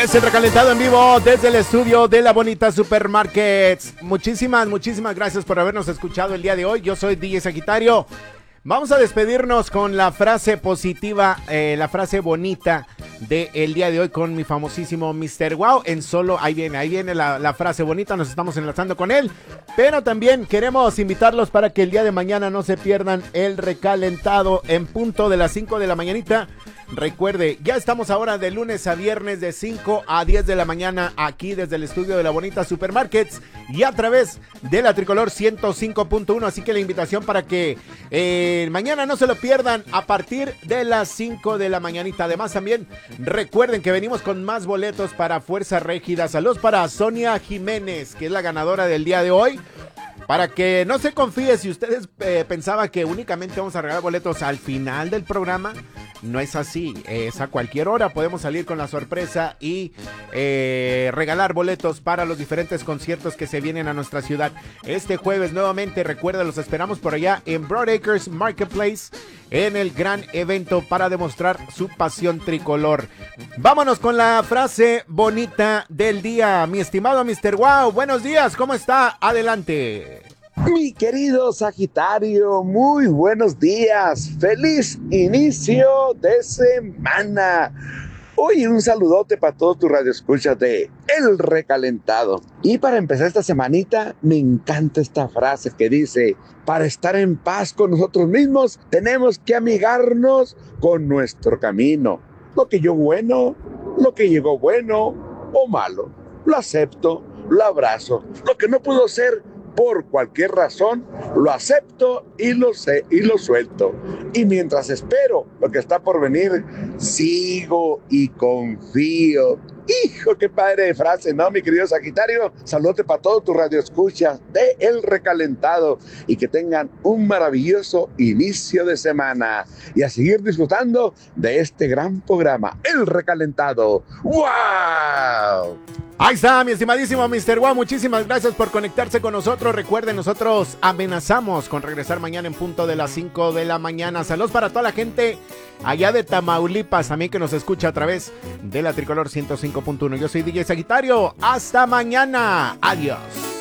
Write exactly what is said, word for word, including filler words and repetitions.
Es el recalentado en vivo desde el estudio de La Bonita Supermarkets. Muchísimas, muchísimas gracias por habernos escuchado el día de hoy. Yo soy D J Sagitario. Vamos a despedirnos con la frase positiva, eh, la frase bonita del día de hoy con mi famosísimo mister Wow. En solo, ahí viene, ahí viene la, la frase bonita, nos estamos enlazando con él. Pero también queremos invitarlos para que el día de mañana no se pierdan el recalentado en punto de las cinco de la mañanita. Recuerde, ya estamos ahora de lunes a viernes de cinco a diez de la mañana aquí desde el estudio de La Bonita Supermarkets y a través de la Tricolor ciento cinco punto uno. Así que la invitación para que eh, mañana no se lo pierdan a partir de las cinco de la mañanita. Además también recuerden que venimos con más boletos para Fuerza Régida. Saludos para Sonia Jiménez, que es la ganadora del día de hoy. Para que no se confíe, si ustedes eh, pensaban que únicamente vamos a regalar boletos al final del programa, no es así, es a cualquier hora podemos salir con la sorpresa y eh, regalar boletos para los diferentes conciertos que se vienen a nuestra ciudad. Este jueves nuevamente, recuerda, los esperamos por allá en Broadacres Marketplace, en el gran evento para demostrar su pasión tricolor. Vámonos con la frase bonita del día, mi estimado mister Wow. Buenos días, ¿cómo está? Adelante. Mi querido Sagitario, muy buenos días, feliz inicio de semana. Hoy un saludote para todos tus radioescuchas de El Recalentado. Y para empezar esta semanita, me encanta esta frase que dice: para estar en paz con nosotros mismos, tenemos que amigarnos con nuestro camino. Lo que yo bueno, lo que llegó bueno o malo, lo acepto, lo abrazo. Lo que no pudo ser por cualquier razón, lo acepto y lo sé y lo suelto. Y mientras espero lo que está por venir, sigo y confío. Hijo, qué padre de frase, ¿no, mi querido Sagitario? Saludos para todos tus radioescuchas de El Recalentado y que tengan un maravilloso inicio de semana y a seguir disfrutando de este gran programa, El Recalentado. ¡Wow! Ahí está, mi estimadísimo mister Wow, muchísimas gracias por conectarse con nosotros. Recuerden, nosotros amenazamos con regresar mañana en punto de las cinco de la mañana. Saludos para toda la gente allá de Tamaulipas, también que nos escucha a través de la Tricolor ciento cinco punto uno. Yo soy D J Sagitario, hasta mañana, adiós.